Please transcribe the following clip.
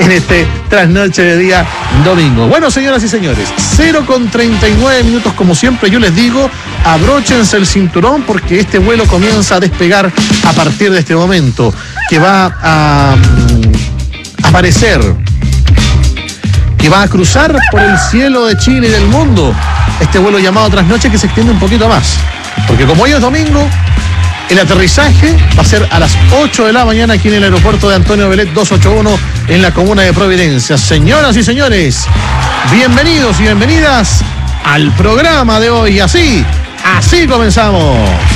en este trasnoche de día domingo. Bueno, señoras y señores, 0:39 como siempre yo les digo, abróchense el cinturón porque este vuelo comienza a despegar a partir de este momento, que va a aparecer, que va a cruzar por el cielo de Chile y del mundo, este vuelo llamado Trasnoche, que se extiende un poquito más, porque como hoy es domingo, el aterrizaje va a ser a las 8 de la mañana aquí en el aeropuerto de Antonio Velet 281 en la comuna de Providencia. Señoras y señores, bienvenidos y bienvenidas al programa de hoy. Así comenzamos.